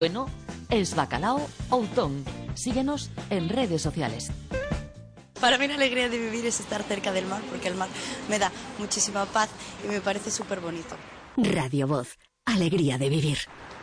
Bueno, es bacalao Outón. Síguenos en redes sociales. Para mí la alegría de vivir es estar cerca del mar, porque el mar me da muchísima paz y me parece súper bonito. Radio Voz, alegría de vivir.